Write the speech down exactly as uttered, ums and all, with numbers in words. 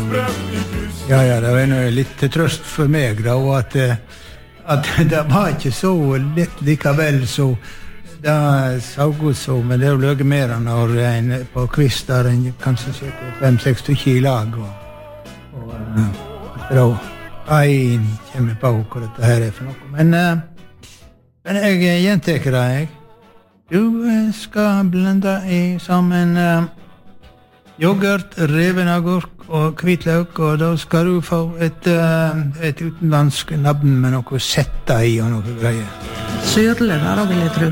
Ja, ja, det var noe litt til trøst for meg da, og at, at det var ikke så lett likevel, så det så godt så, men det er jo løge mer når en på kvist der en kanskje sitter fem-seks stykker i lag, og, og uh, da en kommer på hva dette her er for noe. Men, uh, men jeg gjenteker det, jeg. Du skal blende i sammen uh, yoghurt, reven agurk og hvitløk, og da skal du få et, uh, et utenlandsk navn med noe setta i og noe greier. Sørlig, da vil jeg tro.